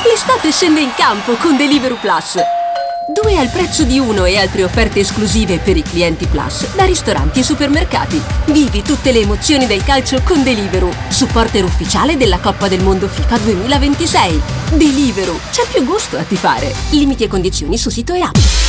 L'estate scende in campo con Deliveroo Plus. 2 al prezzo di 1 e altre offerte esclusive per i clienti Plus da ristoranti e supermercati. Vivi tutte le emozioni del calcio con Deliveroo, supporter ufficiale della Coppa del Mondo FIFA 2026. Deliveroo, c'è più gusto a tifare. Limiti e condizioni su sito e app.